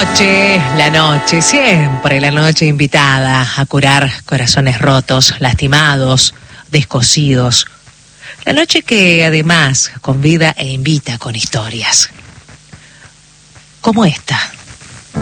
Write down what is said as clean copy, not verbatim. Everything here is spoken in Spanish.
noche, siempre la noche invitada a curar corazones rotos, lastimados, descosidos. La noche que además convida e invita con historias. Como esta.